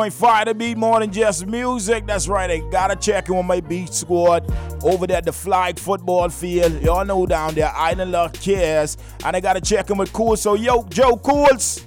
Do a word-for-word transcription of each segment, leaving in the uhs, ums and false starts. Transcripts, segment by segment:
Fire the beat more than just music. That's right, I gotta check in with my beat squad over there at the flag football field. Y'all know down there, Island Love Cares. And I gotta check in with Cool. So, yo, Joe Cools.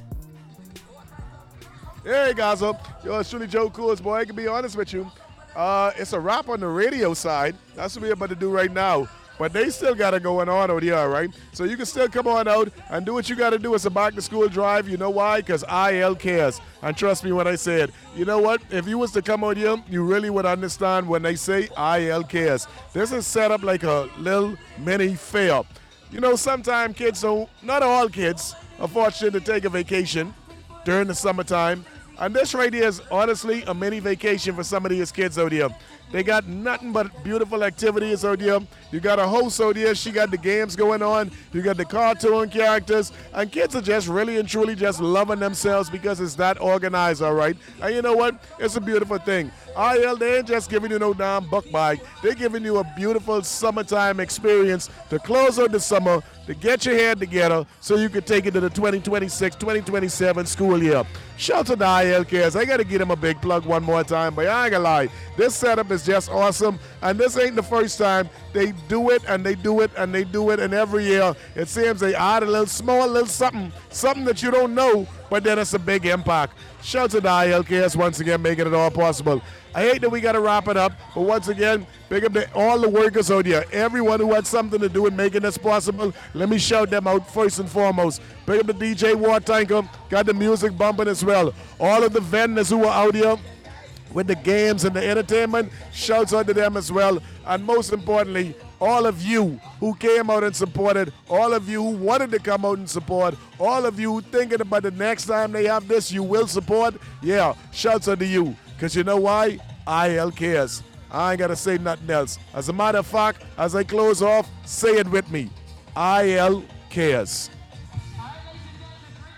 Hey, guys up. Yo, it's truly Joe Cools, boy. I can be honest with you. Uh, it's a wrap on the radio side. That's what we're about to do right now. But they still got it going on over there, right? So you can still come on out and do what you got to do. It's a back-to-school drive. You know why? Because I L cares. And trust me when I say it. You know what? If you was to come out here, you really would understand when they say I L cares. This is set up like a little mini fair. You know, sometimes kids, so not all kids, are fortunate to take a vacation during the summertime. And this right here is honestly a mini vacation for some of these kids out here. They got nothing but beautiful activities out here. You got a host out here. She got the games going on. You got the cartoon characters. And kids are just really and truly just loving themselves because it's that organized, all right? And you know what? It's a beautiful thing. I L, they ain't just giving you no damn buck bag. They're giving you a beautiful summertime experience to close out the summer, to get your head together so you can take it to the twenty twenty-six twenty twenty-seven school year. Shout out to I L Cares. I got to give them a big plug one more time, but I ain't gonna lie. This setup is just awesome, and this ain't the first time. They do it, and they do it, and they do it, and every year it seems they add a little small little something, something that you don't know, but then it's a big impact. Shout out to the I L Cares once again, making it all possible. I hate that we got to wrap it up, but once again, big up to all the workers out here, everyone who had something to do with making this possible. Let me shout them out first and foremost. Big up to D J War Tanker, got the music bumping as well. All of the vendors who are out here with the games and the entertainment, shouts out to them as well. And most importantly, all of you who came out and supported, all of you who wanted to come out and support, all of you who thinking about the next time they have this, you will support. Yeah, shouts out to you. Because you know why? I L cares. I ain't got to say nothing else. As a matter of fact, as I close off, say it with me. I L cares.